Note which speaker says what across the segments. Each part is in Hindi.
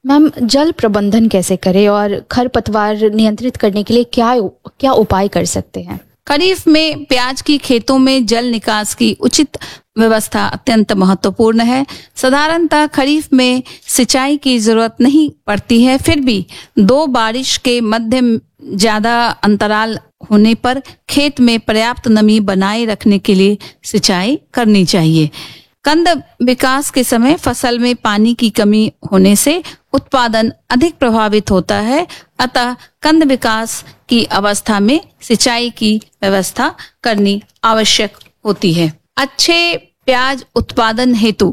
Speaker 1: मैम, जल प्रबंधन कैसे करें और खरपतवार नियंत्रित करने के लिए क्या क्या उपाय कर सकते हैं?
Speaker 2: खरीफ में प्याज की खेतों में जल निकास की उचित व्यवस्था अत्यंत महत्वपूर्ण है। साधारणतः खरीफ में सिंचाई की जरूरत नहीं पड़ती है, फिर भी 2 बारिश के मध्य ज्यादा अंतराल होने पर खेत में पर्याप्त नमी बनाए रखने के लिए सिंचाई करनी चाहिए। कंद विकास के समय फसल में पानी की कमी होने से उत्पादन अधिक प्रभावित होता है, अतः कंद विकास की अवस्था में सिंचाई की व्यवस्था करनी आवश्यक होती है। अच्छे प्याज उत्पादन हेतु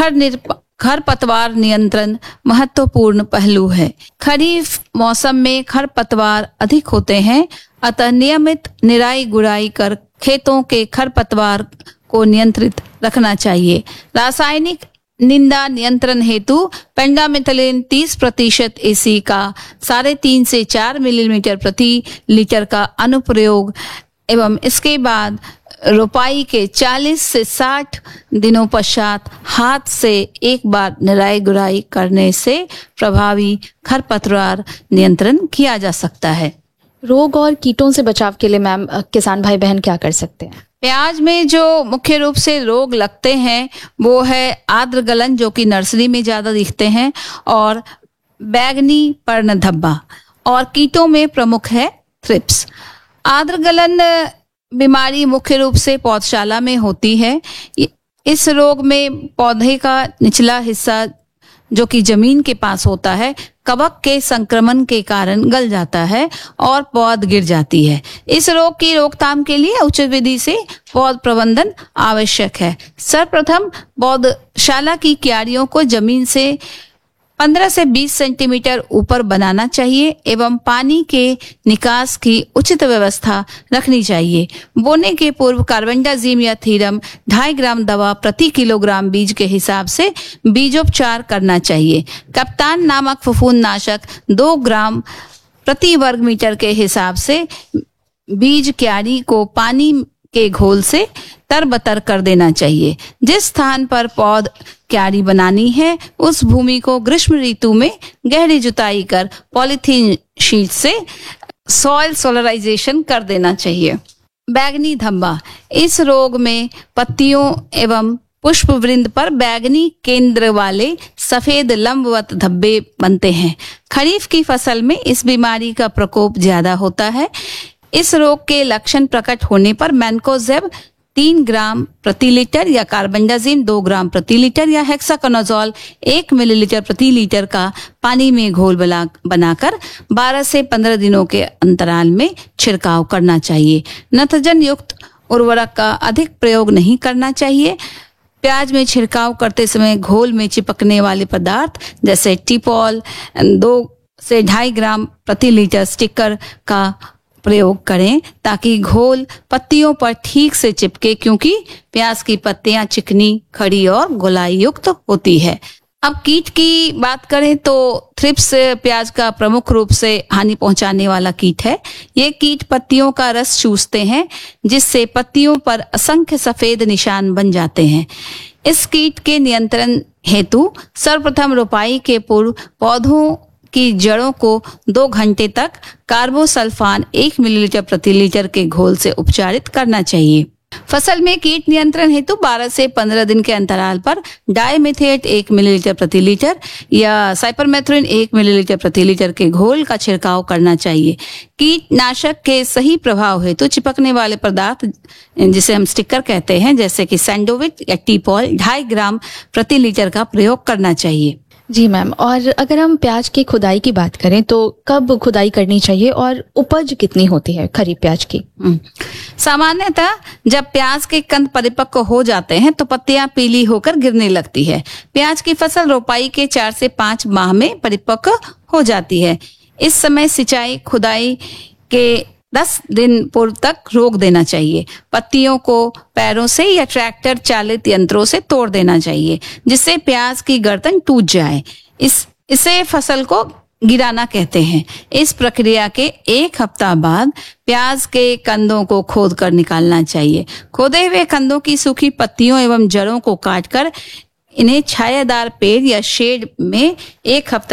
Speaker 2: खरपतवार नियंत्रण महत्वपूर्ण पहलू है। खरीफ मौसम में खरपतवार अधिक होते हैं, अतः नियमित निराई गुड़ाई कर खेतों के खरपतवार को नियंत्रित रखना चाहिए। रासायनिक निंदा नियंत्रण हेतु पेंडामिथलिन 30% एसी का 3.5 से 4 मिलीमीटर प्रति लीटर का अनुप्रयोग एवं इसके बाद रोपाई के 40 से 60 दिनों पश्चात हाथ से एक बार निराई गुड़ाई करने से प्रभावी खरपतवार नियंत्रण किया जा सकता है।
Speaker 1: रोग और कीटों से बचाव के लिए मैम किसान भाई बहन क्या कर सकते हैं?
Speaker 2: प्याज में जो मुख्य रूप से रोग लगते हैं वो है आर्द्र गलन, जो कि नर्सरी में ज्यादा दिखते हैं, और बैंगनी पर्ण धब्बा, और कीटों में प्रमुख है थ्रिप्स। आर्द्र गलन बीमारी मुख्य रूप से पौधशाला में होती है। इस रोग में पौधे का निचला हिस्सा जो कि जमीन के पास होता है कवक के संक्रमण के कारण गल जाता है और पौध गिर जाती है। इस रोग की रोकथाम के लिए उचित विधि से पौध प्रबंधन आवश्यक है। सर्वप्रथम पौधशाला की क्यारियों को जमीन से 15 से 20 सेंटीमीटर ऊपर बनाना चाहिए एवं पानी के निकास की उचित व्यवस्था रखनी चाहिए। बोने के पूर्व कार्बेंडाजिम या थीरम 2.5 ग्राम दवा प्रति किलोग्राम बीज के हिसाब से बीजोपचार करना चाहिए। कप्तान नामक फफूंदनाशक 2 ग्राम प्रति वर्ग मीटर के हिसाब से बीज क्यारी को पानी के घोल से तरबतर कर देना चाहिए। जिस स्थान पर पौध क्यारी बनानी है उस भूमि को ग्रीष्म ऋतु में गहरी जुताई कर पॉलीथीन शीट से सॉइल सोलराइजेशन कर देना चाहिए। बैंगनी धब्बा, इस रोग में पत्तियों एवं पुष्प वृंद पर बैंगनी केंद्र वाले सफेद लंबवत धब्बे बनते हैं। खरीफ की फसल में इस बीमारी का प्रकोप ज्यादा होता है। इस रोग के लक्षण प्रकट होने पर मैनकोजेब 3 ग्राम प्रति लीटर या कार्बेंडाजिम 2 ग्राम प्रति लीटर या हेक्साकोनाजोल 1 मिलीलीटर प्रति लीटर का पानी में घोल बनाकर 12 से 15 दिनों के अंतराल में छिड़काव करना चाहिए। नाइट्रोजन युक्त उर्वरक का अधिक प्रयोग नहीं करना चाहिए। प्याज में छिड़काव करते समय घोल में चिपकने वाले पदार्थ जैसे टिपॉल 2 से 2.5 ग्राम प्रति लीटर स्टिकर का प्रयोग करें ताकि घोल पत्तियों पर ठीक से चिपके, क्योंकि प्याज की पत्तियां चिकनी, खड़ी और गोलाई युक्त होती है। अब कीट की बात करें तो थ्रिप्स प्याज का प्रमुख रूप से हानि पहुंचाने वाला कीट है। ये कीट पत्तियों का रस चूसते हैं जिससे पत्तियों पर असंख्य सफेद निशान बन जाते हैं। इस कीट के नियंत्रण हेतु सर्वप्रथम रोपाई के पूर्व पौधों की जड़ों को 2 घंटे तक कार्बोसल्फान 1 मिलीलीटर प्रति लीटर के घोल से उपचारित करना चाहिए। फसल में कीट नियंत्रण हेतु 12 से 15 दिन के अंतराल पर डाइमिथेट 1 मिलीलीटर प्रति लीटर या साइपरमेथ्रिन 1 मिलीलीटर प्रति लीटर के घोल का छिड़काव करना चाहिए। कीटनाशक के सही प्रभाव हेतु चिपकने वाले पदार्थ जिसे हम स्टिकर कहते हैं, जैसे कि सैंडोविट या टीपॉल 2.5 ग्राम प्रति लीटर का प्रयोग करना चाहिए।
Speaker 1: जी मैम, और अगर हम प्याज की खुदाई की बात करें तो कब खुदाई करनी चाहिए और उपज कितनी होती है खरीफ प्याज की?
Speaker 2: सामान्यतः जब प्याज के कंद परिपक्व हो जाते हैं तो पत्तियां पीली होकर गिरने लगती है। प्याज की फसल रोपाई के 4 से 5 माह में परिपक्व हो जाती है। इस समय सिंचाई खुदाई के 10 दिन पूर्व तक रोक देना चाहिए। पत्तियों को पैरों से या ट्रैक्टर चालित यंत्रों से तोड़ देना चाहिए जिससे प्याज की गर्दन टूट जाए। इसे फसल को गिराना कहते हैं। इस प्रक्रिया के 1 हफ्ता बाद प्याज के कंदों को खोद कर निकालना चाहिए। खोदे हुए कंदों की सूखी पत्तियों एवं जड़ों को काटकर इन्हें छायादार पेड़ या शेड में 1 हफ्ता